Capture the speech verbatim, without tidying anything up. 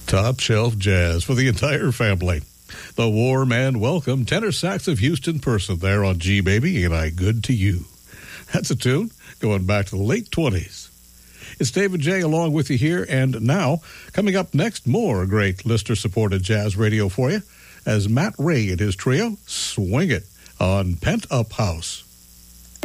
Top shelf jazz for the entire family. The warm and welcome tenor sax of Houston Person there on G Baby, Ain't I Good to You? That's a tune going back to the late twenties. It's David J. along with you here, and now, coming up next, more great listener-supported jazz radio for you, as Matt Ray and his trio swing it on Pent Up House.